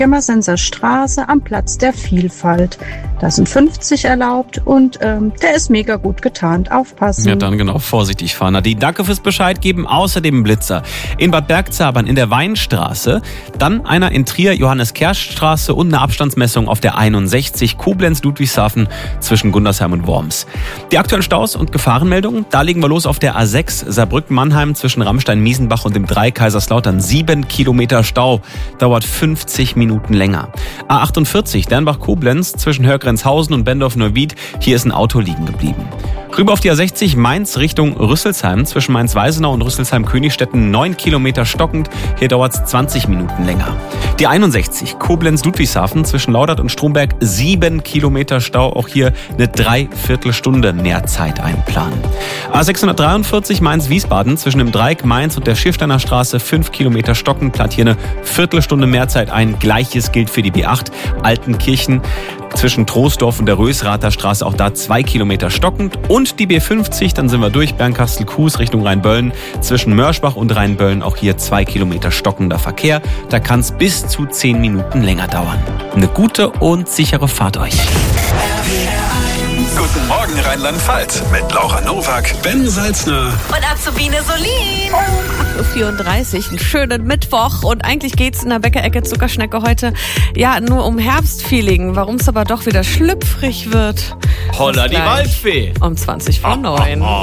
Pirmasenser Straße am Platz der Vielfalt. Da sind 50 erlaubt und der ist mega gut getarnt. Aufpassen. Ja, dann genau vorsichtig fahren. Nadine, danke fürs Bescheid geben. Außerdem ein Blitzer in Bad Bergzabern in der Weinstraße. Dann einer in Trier, Johannes-Kersch-Straße und eine Abstandsmessung auf der 61 Koblenz-Ludwigshafen zwischen Gundersheim und Worms. Die aktuellen Staus und Gefahrenmeldungen, da legen wir los auf der A6 Saarbrücken-Mannheim zwischen Rammstein-Miesenbach und dem 3 Kaiserslautern. 7 Kilometer Stau, dauert 50 Minuten länger. A48 Dernbach-Koblenz zwischen Hörgrenzhausen und Bendorf-Neuwied. Hier ist ein Auto liegen geblieben. Rüber auf die A60 Mainz Richtung Rüsselsheim zwischen Mainz-Weisenau und Rüsselsheim-Königstetten 9 Kilometer stockend. Hier dauert es 20 Minuten länger. Die 61 Koblenz-Ludwigshafen zwischen Laudert und Stromberg 7 Kilometer Stau. Auch hier eine Dreiviertelstunde Nährzeit einplanen. A643 Mainz-Wiesbaden zwischen dem Dreieck Mainz und der Schifsteiner Straße 5 Kilometer stockend. Plant hier eine Viertelstunde Mehrzeit ein. Gleiches gilt für die B8 Altenkirchen zwischen Troisdorf und der Rösrather Straße, auch da 2 Kilometer stockend. Und die B50, dann sind wir durch, Bernkastel-Kues Richtung Rheinböllen, zwischen Mörschbach und Rheinböllen, auch hier 2 Kilometer stockender Verkehr. Da kann es bis zu 10 Minuten länger dauern. Eine gute und sichere Fahrt euch. Guten Morgen Rheinland-Pfalz mit Laura Nowak, Ben Salzner und Azubine Solin. 8.34 Uhr, einen schönen Mittwoch und eigentlich geht's in der Bäckerecke Zuckerschnecke heute ja nur um Herbstfeeling, warum es aber doch wieder schlüpfrig wird. Holla die Waldfee! Um 20 vor 9.